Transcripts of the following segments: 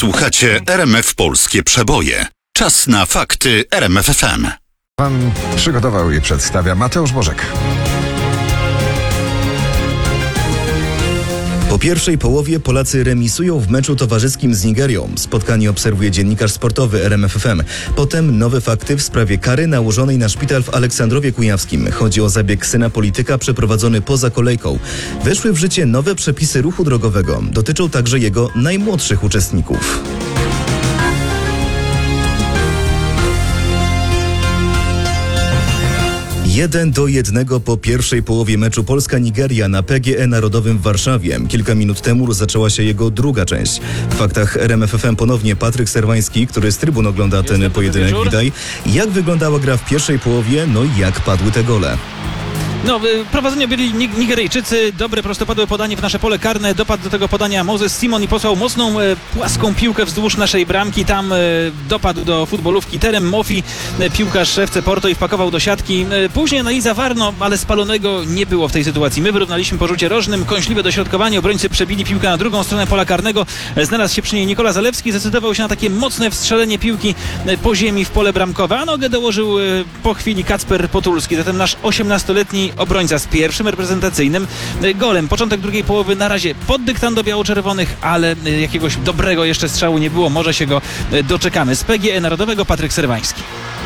Słuchacie RMF Polskie Przeboje. Czas na fakty RMF FM. Pan przygotował i przedstawia Mateusz Bożek. Po pierwszej połowie Polacy remisują w meczu towarzyskim z Nigerią. Spotkanie obserwuje dziennikarz sportowy RMF FM. Potem nowe fakty w sprawie kary nałożonej na szpital w Aleksandrowie Kujawskim. Chodzi o zabieg syna polityka przeprowadzony poza kolejką. Weszły w życie nowe przepisy ruchu drogowego. Dotyczą także jego najmłodszych uczestników. 1-1 po pierwszej połowie meczu Polska-Nigeria na PGE Narodowym w Warszawie. Kilka minut temu rozpoczęła się jego druga część. W faktach RMF FM ponownie Patryk Serwański, który z trybun ogląda ten pojedynek. Witaj. Jak wyglądała gra w pierwszej połowie, no i jak padły te gole? Prowadzenie byli Nigeryjczycy, dobre prostopadłe podanie w nasze pole karne, dopadł do tego podania Moses Simon i posłał mocną, płaską piłkę wzdłuż naszej bramki, tam dopadł do futbolówki Terem Mofi, piłkarz FC Porto i wpakował do siatki. Później analiza VAR, ale spalonego nie było w tej sytuacji. My wyrównaliśmy po rzucie rożnym, kąśliwe dośrodkowanie, obrońcy przebili piłkę na drugą stronę pola karnego, znalazł się przy niej Nikola Zalewski, zdecydował się na takie mocne wstrzelenie piłki po ziemi w pole bramkowe, a nogę dołożył po chwili Kacper Potulski, zatem nasz 18-letni obrońca z pierwszym reprezentacyjnym golem. Początek drugiej połowy na razie pod dyktando biało-czerwonych, ale jakiegoś dobrego jeszcze strzału nie było. Może się go doczekamy. Z PGE Narodowego Patryk Serwański.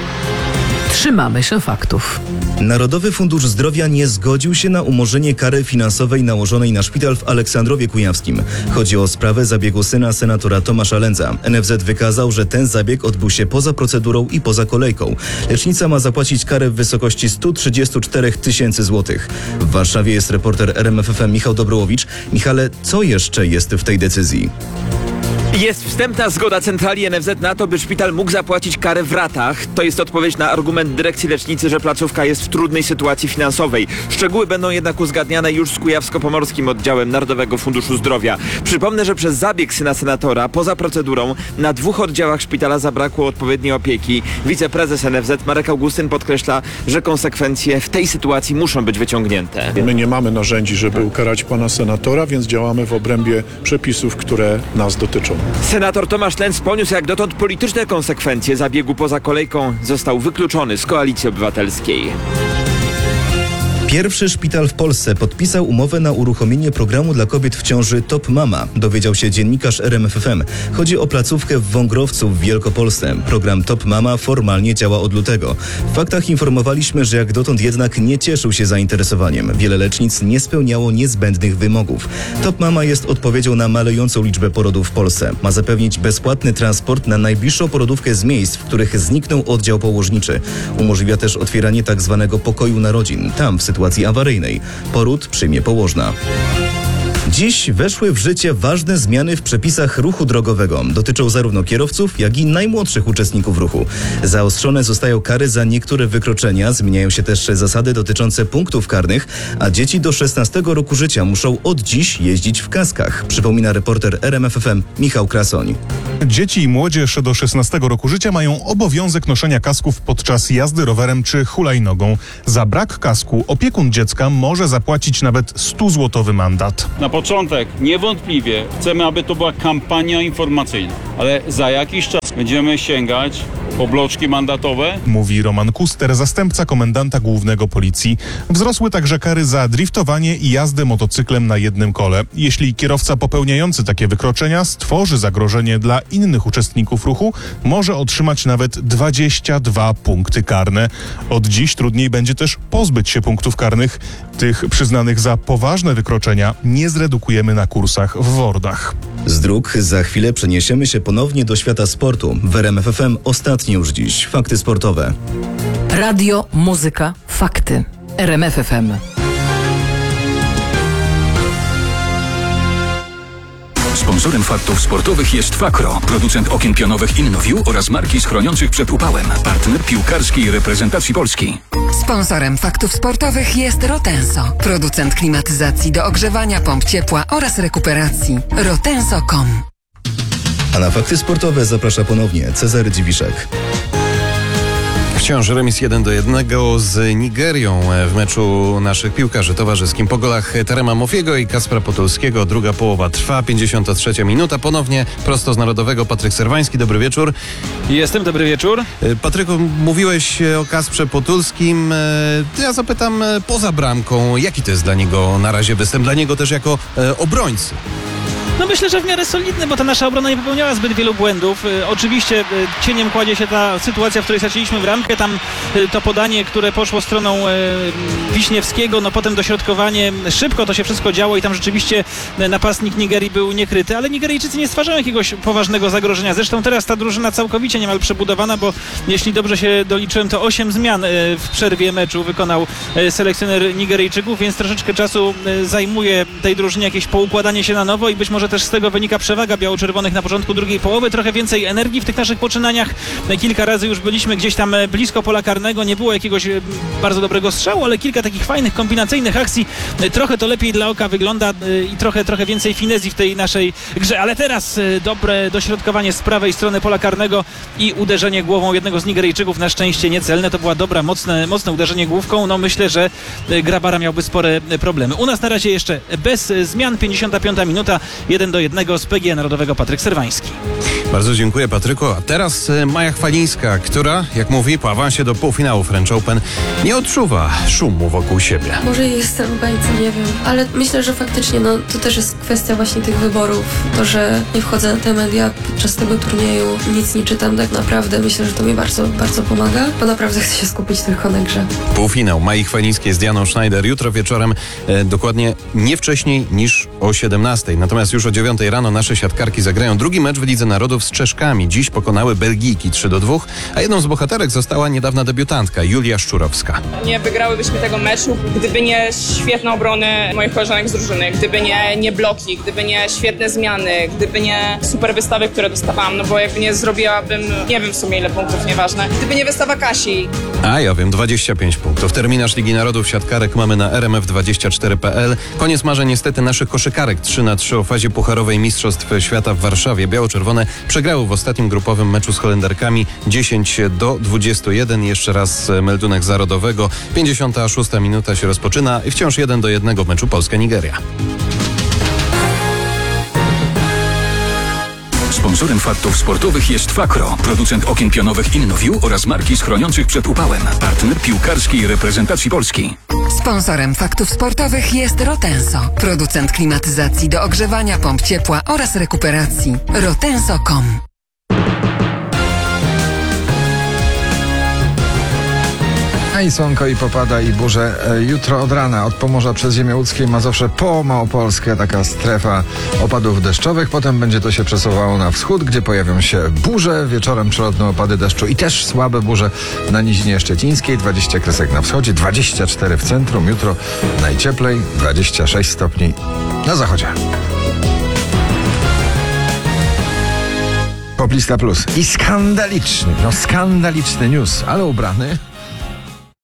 Trzymamy się faktów. Narodowy Fundusz Zdrowia nie zgodził się na umorzenie kary finansowej nałożonej na szpital w Aleksandrowie Kujawskim. Chodzi o sprawę zabiegu syna senatora Tomasza Lędza. NFZ wykazał, że ten zabieg odbył się poza procedurą i poza kolejką. Lecznica ma zapłacić karę w wysokości 134 tysięcy złotych. W Warszawie jest reporter RMF FM Michał Dobrołowicz. Michale, co jeszcze jest w tej decyzji? Jest wstępna zgoda centrali NFZ na to, by szpital mógł zapłacić karę w ratach. To jest odpowiedź na argument dyrekcji lecznicy, że placówka jest w trudnej sytuacji finansowej. Szczegóły będą jednak uzgadniane już z kujawsko-pomorskim oddziałem Narodowego Funduszu Zdrowia. Przypomnę, że przez zabieg syna senatora, poza procedurą, na 2 oddziałach szpitala zabrakło odpowiedniej opieki. Wiceprezes NFZ Marek Augustyn podkreśla, że konsekwencje w tej sytuacji muszą być wyciągnięte. My nie mamy narzędzi, żeby ukarać pana senatora, więc działamy w obrębie przepisów, które nas dotyczą. Senator Tomasz Lędz poniósł jak dotąd polityczne konsekwencje zabiegu poza kolejką. Został wykluczony z Koalicji Obywatelskiej. Pierwszy szpital w Polsce podpisał umowę na uruchomienie programu dla kobiet w ciąży Top Mama, dowiedział się dziennikarz RMF FM. Chodzi o placówkę w Wągrowcu w Wielkopolsce. Program Top Mama formalnie działa od lutego. W faktach informowaliśmy, że jak dotąd jednak nie cieszył się zainteresowaniem. Wiele lecznic nie spełniało niezbędnych wymogów. Top Mama jest odpowiedzią na malejącą liczbę porodów w Polsce. Ma zapewnić bezpłatny transport na najbliższą porodówkę z miejsc, w których zniknął oddział położniczy. Umożliwia też otwieranie tzw. pokoju narodzin. Tam w sytuacji awaryjnej poród przyjmie położna. Dziś weszły w życie ważne zmiany w przepisach ruchu drogowego. Dotyczą zarówno kierowców, jak i najmłodszych uczestników ruchu. Zaostrzone zostają kary za niektóre wykroczenia, zmieniają się też zasady dotyczące punktów karnych, a dzieci do 16 roku życia muszą od dziś jeździć w kaskach. Przypomina reporter RMF FM Michał Krasoń. Dzieci i młodzież do 16 roku życia mają obowiązek noszenia kasków podczas jazdy rowerem czy hulajnogą. Za brak kasku opiekun dziecka może zapłacić nawet 100-złotowy mandat. Na początek niewątpliwie chcemy, aby to była kampania informacyjna, ale za jakiś czas będziemy sięgać po bloczki mandatowe. Mówi Roman Kuster, zastępca komendanta głównego policji. Wzrosły także kary za driftowanie i jazdę motocyklem na jednym kole. Jeśli kierowca popełniający takie wykroczenia stworzy zagrożenie dla innych uczestników ruchu, może otrzymać nawet 22 punkty karne. Od dziś trudniej będzie też pozbyć się punktów karnych. Tych przyznanych za poważne wykroczenia nie zredukujemy na kursach w Wordach. Z dróg za chwilę przeniesiemy się ponownie do świata sportu. W RMF FM ostatnie już dziś fakty sportowe. Radio, muzyka, fakty. RMF FM. Sponsorem faktów sportowych jest Fakro, producent okien pionowych InnoView oraz marki chroniących przed upałem. Partner piłkarskiej reprezentacji Polski. Sponsorem faktów sportowych jest Rotenso, producent klimatyzacji do ogrzewania, pomp ciepła oraz rekuperacji. Rotenso.com. A na fakty sportowe zaprasza ponownie Cezary Dziwiszek. Wciąż remis 1-1 z Nigerią w meczu naszych piłkarzy towarzyskim. Po golach Terema Mofiego i Kacpra Podolskiego druga połowa trwa, 53 minuta. Ponownie prosto z Narodowego Patryk Serwański. Dobry wieczór. Jestem, dobry wieczór. Patryku, mówiłeś o Kacprze Podolskim. Ja zapytam poza bramką, jaki to jest dla niego na razie występ, dla niego też jako obrońcy? No myślę, że w miarę solidny, bo ta nasza obrona nie popełniała zbyt wielu błędów. Oczywiście cieniem kładzie się ta sytuacja, w której straciliśmy bramkę. Tam to podanie, które poszło stroną Wiśniewskiego, no potem dośrodkowanie. Szybko to się wszystko działo i tam rzeczywiście napastnik Nigerii był niekryty, ale Nigeryjczycy nie stwarzają jakiegoś poważnego zagrożenia. Zresztą teraz ta drużyna całkowicie niemal przebudowana, bo jeśli dobrze się doliczyłem, to 8 zmian w przerwie meczu wykonał selekcjoner Nigeryjczyków, więc troszeczkę czasu zajmuje tej drużynie jakieś poukładanie się na nowo i być może też z tego wynika przewaga biało-czerwonych na początku drugiej połowy. Trochę więcej energii w tych naszych poczynaniach. Kilka razy już byliśmy gdzieś tam blisko pola karnego. Nie było jakiegoś bardzo dobrego strzału, ale kilka takich fajnych, kombinacyjnych akcji. Trochę to lepiej dla oka wygląda i trochę więcej finezji w tej naszej grze. Ale teraz dobre dośrodkowanie z prawej strony pola karnego i uderzenie głową jednego z Nigeryjczyków. Na szczęście niecelne. To była dobra, mocne uderzenie główką. No myślę, że Grabara miałby spore problemy. U nas na razie jeszcze bez zmian. 55 minuta. 1-1 z PGE Narodowego Patryk Serwański. Bardzo dziękuję, Patryku. A teraz Maja Chwalińska, która, jak mówi, po awansie do półfinału French Open nie odczuwa szumu wokół siebie. Może jestem w bajce, nie wiem, ale myślę, że faktycznie to też jest kwestia właśnie tych wyborów. To, że nie wchodzę na te media podczas tego turnieju, nic nie czytam tak naprawdę. Myślę, że to mi bardzo, bardzo pomaga, bo naprawdę chcę się skupić tylko na grze. Półfinał Mai Chwalińskiej z Dianą Schneider jutro wieczorem, dokładnie nie wcześniej niż o 17:00. Natomiast już o 9:00 rano nasze siatkarki zagrają drugi mecz w Lidze Narodów z Czeszkami. Dziś pokonały Belgijki 3-2, a jedną z bohaterek została niedawna debiutantka Julia Szczurowska. Nie wygrałybyśmy tego meczu, gdyby nie świetne obrony moich koleżanek z drużyny, gdyby nie bloki, gdyby nie świetne zmiany, gdyby nie super wystawy, które dostawałam, no bo jakby nie zrobiłabym, nie wiem w sumie ile punktów, nieważne, gdyby nie wystawa Kasi. A ja wiem, 25 punktów. Terminarz Ligi Narodów siatkarek mamy na rmf24.pl. Koniec marzeń niestety naszych koszykarek 3-3 o fazie pucharowej Mistrzostw Świata w Warszawie. Biało-czerwone przegrały w ostatnim grupowym meczu z Holenderkami 10-21. Jeszcze raz meldunek zarodowego. 56 minuta się rozpoczyna i wciąż 1-1 w meczu Polska-Nigeria. Sponsorem faktów sportowych jest Fakro, producent okien pionowych InnoView oraz marki schroniących przed upałem. Partner piłkarskiej reprezentacji Polski. Sponsorem faktów sportowych jest Rotenso, producent klimatyzacji do ogrzewania, pomp ciepła oraz rekuperacji. Rotenso.com. A i słonko, i popada, i burze. Jutro od rana od Pomorza przez ziemię łódzkie i Mazowsze po Małopolskę taka strefa opadów deszczowych. Potem będzie to się przesuwało na wschód, gdzie pojawią się burze. Wieczorem przelotne opady deszczu i też słabe burze na Nizinie Szczecińskiej. 20 kresek na wschodzie, 24 w centrum. Jutro najcieplej, 26 stopni na zachodzie. Poplista Plus. I skandaliczny news, ale ubrany